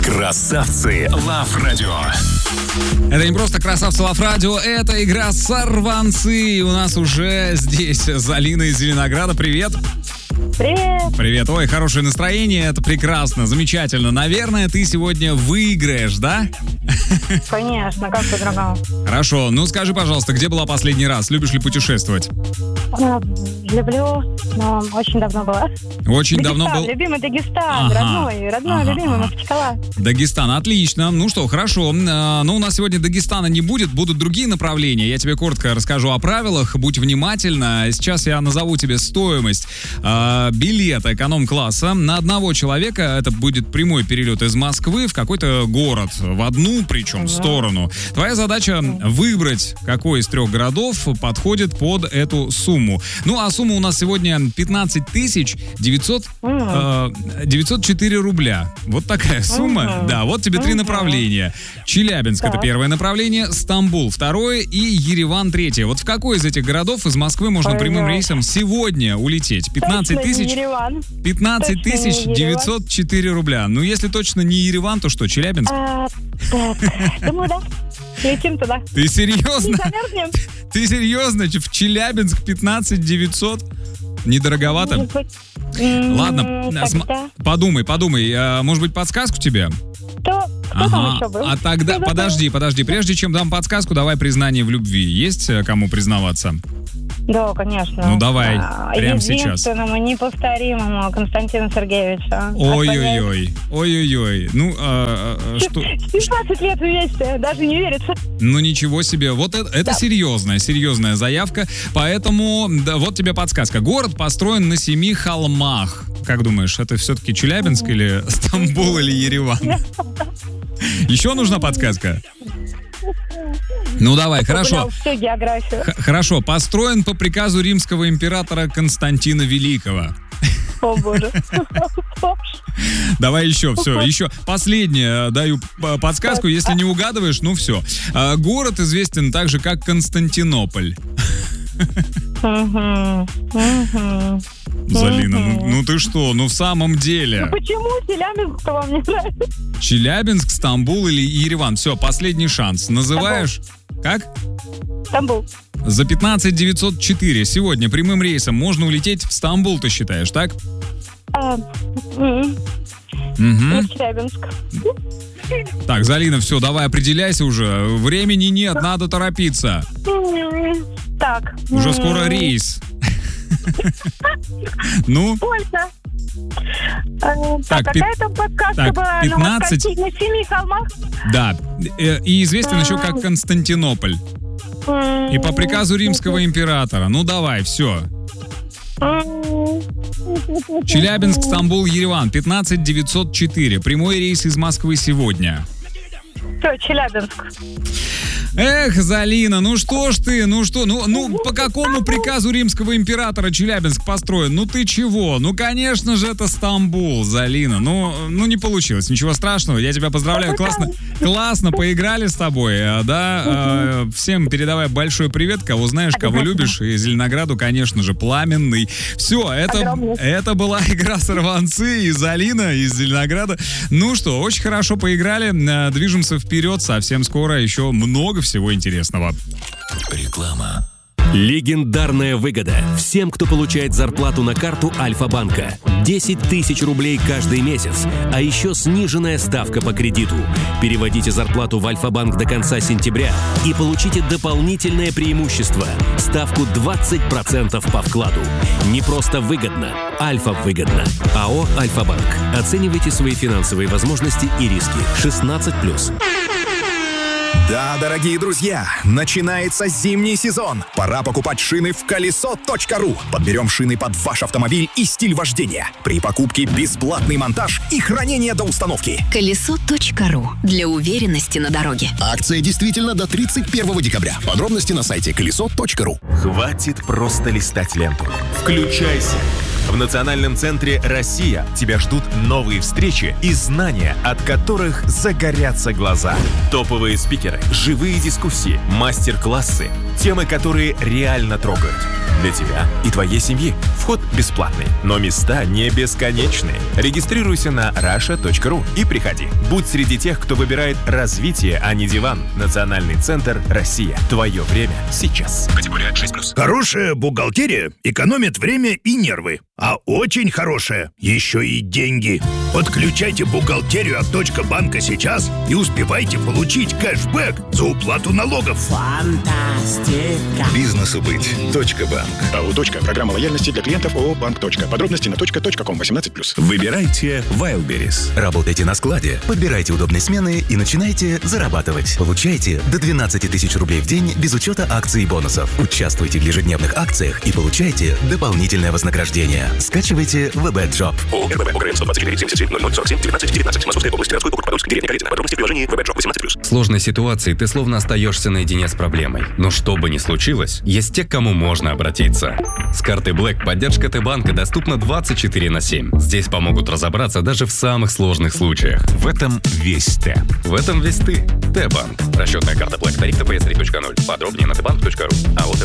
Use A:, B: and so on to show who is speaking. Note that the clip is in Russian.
A: Красавцы Лав Радио.
B: Это не просто красавцы Лав Радио, это игра «Сорванцы». И у нас уже здесь Залина из Зеленограда. Привет.
C: Привет.
B: Привет. Ой, хорошее настроение, это прекрасно, замечательно. Наверное, ты сегодня выиграешь, да?
C: Конечно, как по-другому.
B: Хорошо, ну скажи, пожалуйста, где была последний раз? Любишь ли путешествовать?
C: Люблю, но очень давно была.
B: Очень
C: Дагестан,
B: давно был?
C: любимый Дагестан, родной, любимый Махачкала.
B: Дагестан, отлично. Ну что, хорошо. Но у нас сегодня Дагестана не будет, будут другие направления. Я тебе коротко расскажу о правилах, будь внимательна. Сейчас я назову тебе стоимость билета эконом-класса на одного человека. Это будет прямой перелет из Москвы в какой-то город, в одну причем сторону. Твоя задача выбрать, какой из 3 городов подходит под эту сумму. Ну, а сумма у нас сегодня 15 904 рубля. Вот такая сумма. Да, вот тебе 3 направления. Челябинск — это первое направление, Стамбул — второе и Ереван — третье. Вот в какой из этих городов из Москвы можно прямым рейсом сегодня улететь? 15 904 рубля. Ну, если точно не Ереван, то что, Челябинск?
C: Думаю, да. Летим туда.
B: Ты серьезно?
C: Не замерзнем?
B: Ты серьезно? В Челябинск 15 900? Недороговато? Ладно, подумай. Может быть, подсказку тебе?
C: Кто там еще был?
B: А тогда, подожди. Прежде чем дам подсказку, давай признание в любви. Есть кому признаваться?
C: Да, конечно.
B: Ну, давай, прямо сейчас.
C: Единственному, неповторимому Константину Сергеевичу.
B: Ой-ой-ой. Ну, что?
C: 16 лет вместе, даже не верится.
B: Ну, ничего себе. Вот это серьезная заявка. Поэтому, да, вот тебе подсказка. Город построен на 7 холмах. Как думаешь, это все-таки Челябинск или Стамбул или Ереван? Еще нужна подсказка? Ну давай, хорошо.
C: Всю географию.
B: Хорошо, построен по приказу римского императора Константина Великого.
C: О, боже.
B: Давай еще последнее даю подсказку. Если не угадываешь, ну все. Город известен также как Константинополь. Залина, ну ты что? Ну в самом деле.
C: Ну почему Челябинск вам не нравится?
B: Челябинск, Стамбул или Ереван? Все, последний шанс. Называешь? Как?
C: Стамбул.
B: За 15 904 сегодня прямым рейсом можно улететь в Стамбул, ты считаешь, так?
C: Челябинск.
B: Так, Залина, все, давай определяйся уже. Времени нет, надо торопиться.
C: Так.
B: Уже скоро рейс. Ну?
C: Сколько? Так, какая там подсказка была?
B: 15.
C: На 7 холмах?
B: Да. И известен еще как Константинополь. И по приказу римского императора. Ну давай, все. Челябинск, Стамбул, Ереван. 15 904. Прямой рейс из Москвы сегодня.
C: Все, Челябинск.
B: Эх, Залина, ну что ж ты, ну по какому приказу римского императора Челябинск построен? Ну ты чего? Ну, конечно же, это Стамбул, Залина. Ну не получилось, ничего страшного, я тебя поздравляю, классно поиграли с тобой, да, всем передавай большой привет, кого знаешь, кого любишь, и Зеленограду, конечно же, пламенный. Все, это была игра «Сорванцы» и Залина из Зеленограда. Ну что, очень хорошо поиграли, движемся вперед, совсем скоро еще много всего интересного.
A: Реклама.
D: Легендарная выгода всем, кто получает зарплату на карту Альфа-банка. 10 тысяч рублей каждый месяц, а еще сниженная ставка по кредиту. Переводите зарплату в Альфа-банк до конца сентября и получите дополнительное преимущество – ставку 20% по вкладу. Не просто выгодно, Альфа-выгодно. АО «Альфа-банк». Оценивайте свои финансовые возможности и риски. 16+.
E: Да, дорогие друзья, начинается зимний сезон. Пора покупать шины в колесо.ру. Подберем шины под ваш автомобиль и стиль вождения. При покупке бесплатный монтаж и хранение до установки.
F: Колесо.ру. Для уверенности на дороге.
E: Акция действительно до 31 декабря. Подробности на сайте колесо.ру.
A: Хватит просто листать ленту. Включайся. В Национальном центре «Россия» тебя ждут новые встречи и знания, от которых загорятся глаза. Топовые спикеры, живые дискуссии, мастер-классы, темы, которые реально трогают. для тебя и твоей семьи. Вход бесплатный, но места не бесконечные. Регистрируйся на russia.ru и приходи. Будь среди тех, кто выбирает развитие, а не диван. Национальный центр «Россия». Твое время сейчас. Категория 6+.
G: Хорошая бухгалтерия экономит время и нервы. А очень хорошая еще и деньги. Подключайте бухгалтерию от Банка сейчас и успевайте получить кэшбэк за уплату налогов.
H: Фантастика.
I: Бизнесу быть. Банк.
J: АО «Точка». Программа лояльности для клиентов ООО «Банк. Точка». Подробности на .com 18+.
I: Выбирайте Wildberries.
K: Работайте на складе, подбирайте удобные смены и начинайте зарабатывать. Получайте до 12 тысяч рублей в день без учета акций и бонусов. Участвуйте в ежедневных акциях и получайте дополнительное вознаграждение. Скачивайте WebEdJob.
L: ООО РББ ОГРН 129 77 0047 19 19. Московская область, городской округ Подольск, деревня Калитина. Подробности в приложении WebEdJob 18+.
M: В сложной ситуации ты словно остаешься наедине с проблемой. Но что бы ни случилось, есть те, к кому можно обратиться. С картой Black поддержка Т-банка доступна 24/7. Здесь помогут разобраться даже в самых сложных случаях.
A: В этом весь Т.
M: В этом весь ты. Т-банк. Расчетная карта Black. Тариф ТПС 3.0. Подробнее на tbank.ru. АО